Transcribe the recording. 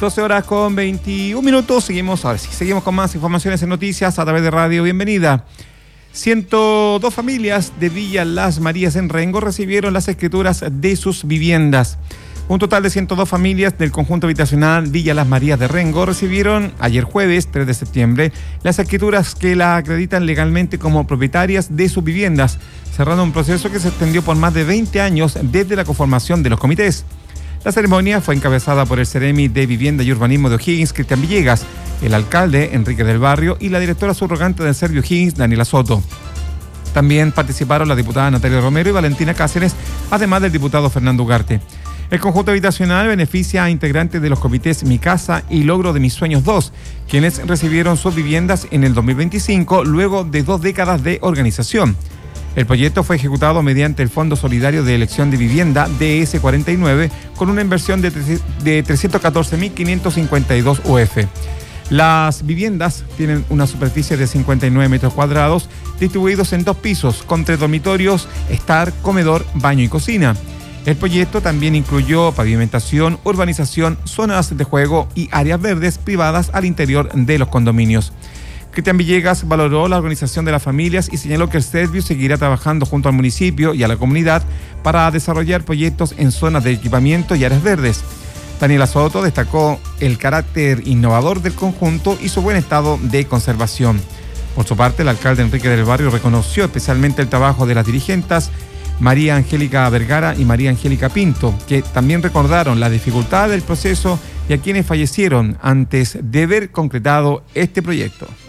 12 horas con 21 minutos. Seguimos con más informaciones en noticias a través de Radio Bienvenida. 102 familias de Villa Las Marías en Rengo recibieron las escrituras de sus viviendas. Un total de 102 familias del conjunto habitacional Villa Las Marías de Rengo recibieron ayer jueves 3 de septiembre las escrituras que la acreditan legalmente como propietarias de sus viviendas, cerrando un proceso que se extendió por más de 20 años desde la conformación de los comités. La ceremonia fue encabezada por el Seremi de Vivienda y Urbanismo de O'Higgins, Cristian Villegas, el alcalde Enrique del Barrio y la directora subrogante del Servio O'Higgins, Daniela Soto. También participaron la diputada Natalia Romero y Valentina Cáceres, además del diputado Fernando Ugarte. El conjunto habitacional beneficia a integrantes de los comités Mi Casa y Logro de Mis Sueños 2, quienes recibieron sus viviendas en el 2025 luego de 2 décadas de organización. El proyecto fue ejecutado mediante el Fondo Solidario de Elección de Vivienda, DS49, con una inversión de 314.552 UF. Las viviendas tienen una superficie de 59 metros cuadrados, distribuidos en 2 pisos, con 3 dormitorios, estar, comedor, baño y cocina. El proyecto también incluyó pavimentación, urbanización, zonas de juego y áreas verdes privadas al interior de los condominios. Cristian Villegas valoró la organización de las familias y señaló que el Servio seguirá trabajando junto al municipio y a la comunidad para desarrollar proyectos en zonas de equipamiento y áreas verdes. Daniela Soto destacó el carácter innovador del conjunto y su buen estado de conservación. Por su parte, el alcalde Enrique del Barrio reconoció especialmente el trabajo de las dirigentes María Angélica Vergara y María Angélica Pinto, que también recordaron la dificultad del proceso y a quienes fallecieron antes de ver concretado este proyecto.